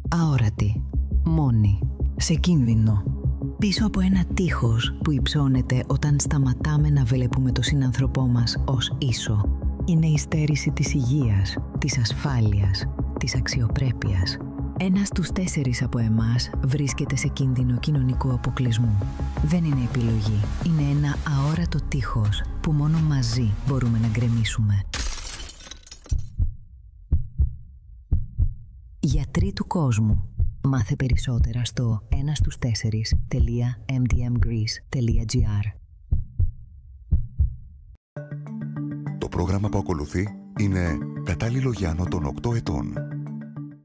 Αόρατη. Μόνη. Σε κίνδυνο. Πίσω από ένα τείχος που υψώνεται όταν σταματάμε να βλέπουμε τον συνάνθρωπό μας ως ίσο. Είναι η στέρηση της υγείας, της ασφάλειας, της αξιοπρέπειας. 1 στους 4 από εμάς βρίσκεται σε κίνδυνο κοινωνικού αποκλεισμού. Δεν είναι επιλογή. Είναι ένα αόρατο τείχος που μόνο μαζί μπορούμε να γκρεμίσουμε. Γιατροί του κόσμου. Μάθε περισσότερα στο 1στους4.mdmgreece.gr. Το πρόγραμμα που ακολουθεί είναι κατάλληλο για άνω των 8 ετών.